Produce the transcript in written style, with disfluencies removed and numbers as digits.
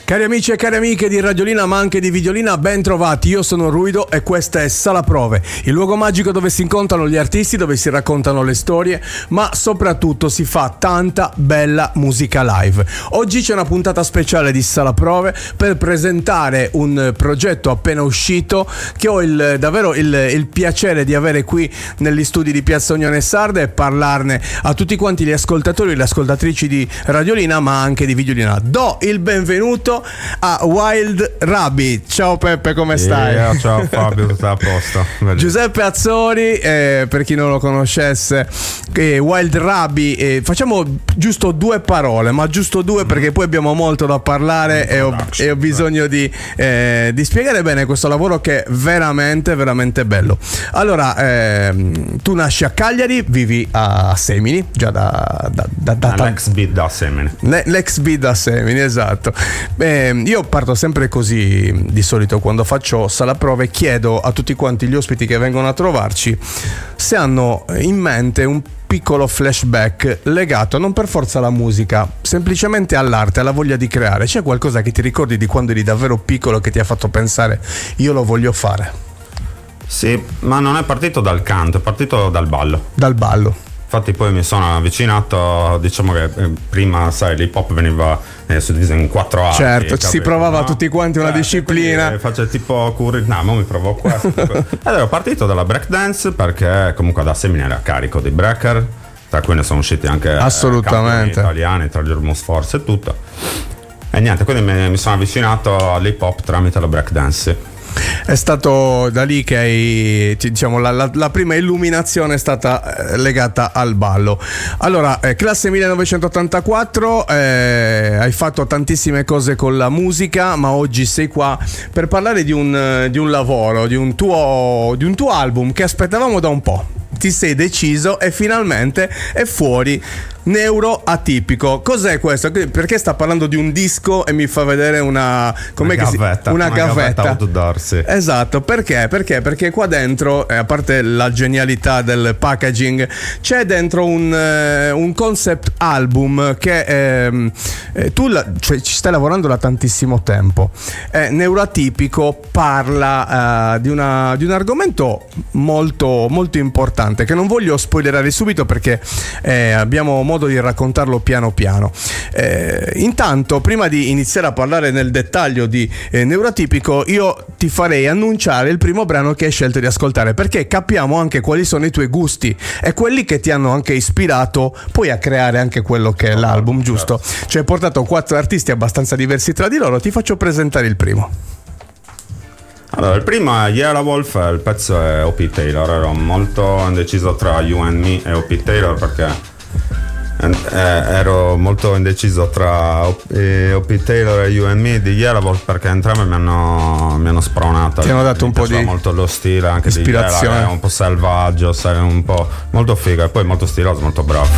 Cari amici e cari amiche di Radiolina ma anche di Videolina, ben trovati. Io sono Ruido e questa è Sala Prove, il luogo magico dove si incontrano gli artisti, dove si raccontano le storie, ma soprattutto si fa tanta bella musica live. Oggi c'è una puntata speciale di Sala Prove per presentare un progetto appena uscito che ho davvero il piacere di avere qui negli studi di Piazza Unione Sarda e parlarne a tutti quanti gli ascoltatori e le ascoltatrici di Radiolina ma anche di Videolina. Do il benvenuto a Wild Rabbit. Ciao Peppe, come stai? Ciao Fabio, tutto a posto. Giuseppe Azzori, per chi non lo conoscesse, Wild Rabbit, facciamo giusto due parole, ma giusto due perché poi abbiamo molto da parlare e ho bisogno di spiegare bene questo lavoro che è veramente veramente bello. Allora, tu nasci a Cagliari, vivi a Semini già da l'ex bid da Semini. L'ex bid da Semini, esatto. Io parto sempre così di solito quando faccio Sala Prove, chiedo a tutti quanti gli ospiti che vengono a trovarci se hanno in mente un piccolo flashback legato non per forza alla musica, semplicemente all'arte, alla voglia di creare. C'è qualcosa che ti ricordi di quando eri davvero piccolo che ti ha fatto pensare io lo voglio fare? Sì, ma non è partito dal canto, è partito dal ballo. Dal ballo. Infatti poi mi sono avvicinato, diciamo che prima, sai, l'hip hop veniva suddiviso in 4 arti. Certo, si provava tutti quanti una disciplina. Faccio tipo mi provo questo. Allora ero partito dalla breakdance perché comunque da Semina era carico di breaker, tra cui ne sono usciti anche assolutamente italiani, tra gli Urmus Force e tutto. E niente, quindi mi sono avvicinato all'hip hop tramite la breakdance. È stato da lì che diciamo la prima illuminazione è stata legata al ballo. Allora, classe 1984, hai fatto tantissime cose con la musica, ma oggi sei qua per parlare di un lavoro, di un tuo album che aspettavamo da un po'. Ti sei deciso e finalmente è fuori. Neuroatipico. Cos'è questo? Perché sta parlando di un disco e mi fa vedere una gavetta outdoor, sì. Esatto, perché? Perché qua dentro, a parte la genialità del packaging, c'è dentro un concept album che cioè, ci stai lavorando da tantissimo tempo. Neuroatipico parla di un argomento molto molto importante che non voglio spoilerare subito perché abbiamo modo di raccontarlo piano piano. Intanto, prima di iniziare a parlare nel dettaglio di Neuroatipico, io ti farei annunciare il primo brano che hai scelto di ascoltare, perché capiamo anche quali sono i tuoi gusti e quelli che ti hanno anche ispirato poi a creare anche quello che è l'album, giusto? Cioè hai portato 4 artisti abbastanza diversi tra di loro. Ti faccio presentare il primo. Allora, il primo è Yeah La Wolf, il pezzo è O.P. Taylor. Ero molto indeciso tra You and Me e O.P. Taylor perché ero molto indeciso tra O.P. Taylor e You and Me di Yeah La Wolf, perché entrambi mi hanno spronato. Ti hanno dato un po' di molto lo stile anche ispirazione. Di Yeah, un po' selvaggio, sai, un po' molto figo e poi molto stiloso, molto bravo.